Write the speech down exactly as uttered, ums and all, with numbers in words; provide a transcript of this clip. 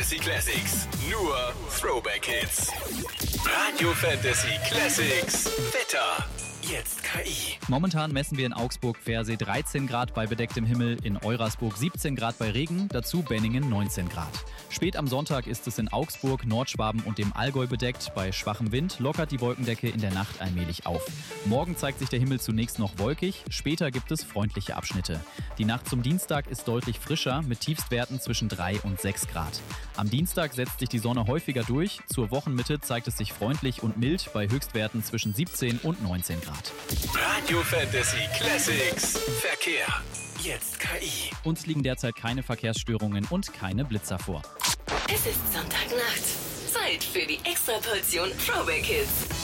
Fantasy Classics. Nur Throwback Hits. Radio Fantasy Classics. Wetter. Jetzt K I. Momentan messen wir in Augsburg-Pfersee dreizehn Grad bei bedecktem Himmel, in Eurasburg siebzehn Grad bei Regen, dazu Benningen neunzehn Grad. Spät am Sonntag ist es in Augsburg, Nordschwaben und dem Allgäu bedeckt. Bei schwachem Wind lockert die Wolkendecke in der Nacht allmählich auf. Morgen zeigt sich der Himmel zunächst noch wolkig, später gibt es freundliche Abschnitte. Die Nacht zum Dienstag ist deutlich frischer mit Tiefstwerten zwischen drei und sechs Grad. Am Dienstag setzt sich die Sonne häufiger durch. Zur Wochenmitte zeigt es sich freundlich und mild bei Höchstwerten zwischen siebzehn und neunzehn Grad. Radio Fantasy Classics. Verkehr. Jetzt K I. Uns liegen derzeit keine Verkehrsstörungen und keine Blitzer vor. Es ist Sonntagnacht. Zeit für die Extraportion Throwback Hits.